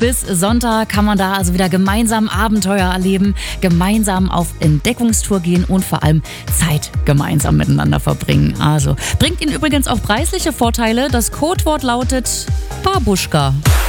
bis Sonntag kann man da also wieder gemeinsam Abenteuer erleben, gemeinsam auf Entdeckungstour gehen und vor allem Zeit gemeinsam miteinander verbringen. Also bringt Ihnen übrigens auch preisliche Vorteile. Das Codewort lautet Babuschka.